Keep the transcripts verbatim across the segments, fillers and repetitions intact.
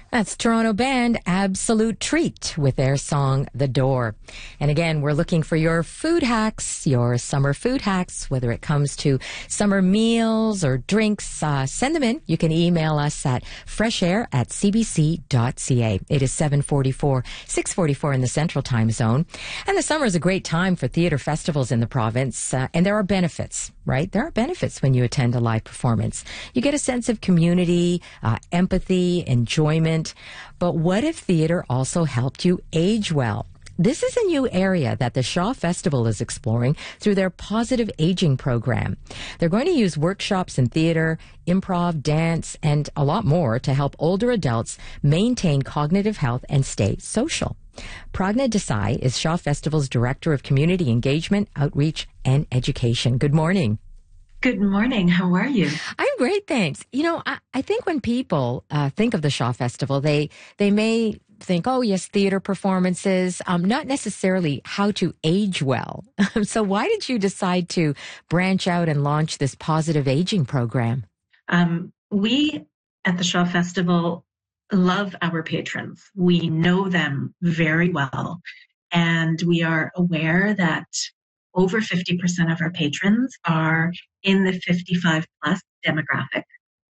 That's Toronto band Absolute Treat with their song The Door. And again, we're looking for your food hacks, your summer food hacks, whether it comes to summer meals or drinks. Uh, send them in. You can email us at freshair at c b c dot c a. It is seven forty-four, six forty-four in the Central Time Zone. And the summer is a great time for theater festivals in the province. Uh, and there are benefits, right? There are benefits when you attend a live performance. You get a sense of community, uh, empathy, enjoyment. But what if theater also helped you age well? This is a new area that the Shaw Festival is exploring through their Positive Aging program. They're going to use workshops in theater, improv, dance, and a lot more to help older adults maintain cognitive health and stay social. Pragna Desai is Shaw Festival's Director of Community Engagement, Outreach, and Education. Good morning. Good morning. How are you? I'm great, thanks. You know, I, I think when people uh, think of the Shaw Festival, they they may think, oh, yes, theater performances, um, not necessarily how to age well. So why did you decide to branch out and launch this Positive Aging program? Um, we at the Shaw Festival love our patrons. We know them very well, and we are aware that over fifty percent of our patrons are in the fifty-five plus demographic.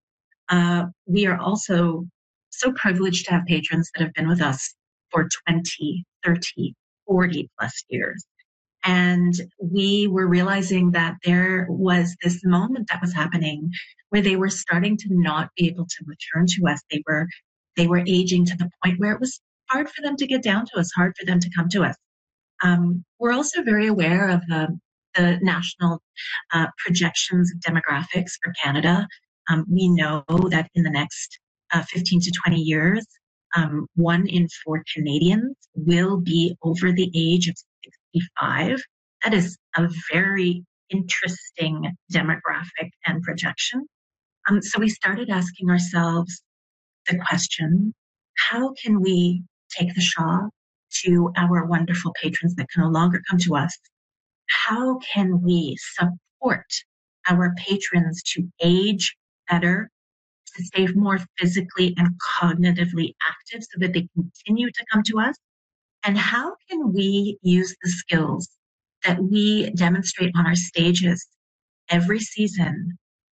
Uh, we are also so privileged to have patrons that have been with us for twenty, thirty, forty plus years. And we were realizing that there was this moment that was happening where they were starting to not be able to return to us. They were, they were aging to the point where it was hard for them to get down to us, hard for them to come to us. Um, we're also very aware of the, the national uh, projections of demographics for Canada. Um, we know that in the next uh, fifteen to twenty years, um, one in four Canadians will be over the age of sixty-five. That is a very interesting demographic and projection. Um, so we started asking ourselves the question, how can we take the Shaw to our wonderful patrons that can no longer come to us? How can we support our patrons to age better, to stay more physically and cognitively active so that they continue to come to us? And how can we use the skills that we demonstrate on our stages every season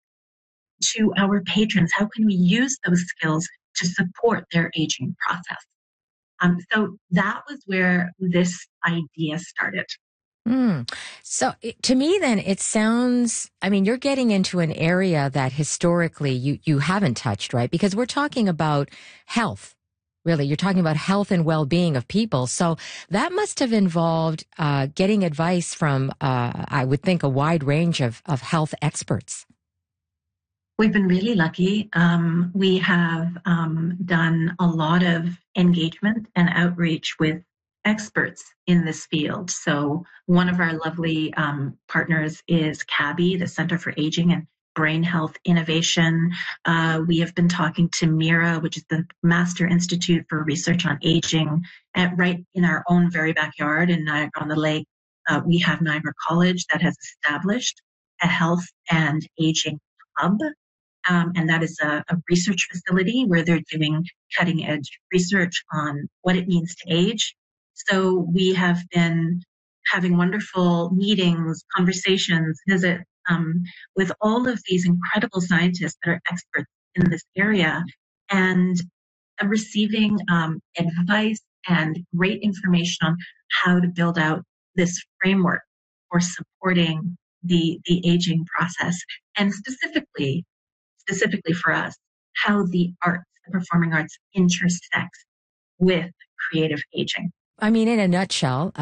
to our patrons? How can we use those skills to support their aging process? Um, so that was where this idea started. Mm. So it, to me, then it sounds, I mean, you're getting into an area that historically you, you haven't touched, right? Because we're talking about health, really. You're talking about health and well-being of people. So that must have involved uh, getting advice from, uh, I would think, a wide range of, of health experts. We've been really lucky. Um, we have um, done a lot of engagement and outreach with experts in this field. So one of our lovely um, partners is C A B I, the Center for Aging and Brain Health Innovation. Uh, we have been talking to MIRA, which is the Master Institute for Research on Aging, at, right in our own very backyard in Niagara-on-the-Lake. Uh, we have Niagara College that has established a health and aging hub. Um, and that is a, a research facility where they're doing cutting edge research on what it means to age. So we have been having wonderful meetings, conversations, visits um, with all of these incredible scientists that are experts in this area, and uh, receiving um, advice and great information on how to build out this framework for supporting the, the aging process, and specifically specifically for us, how the arts, the performing arts intersect with creative aging. I mean, in a nutshell,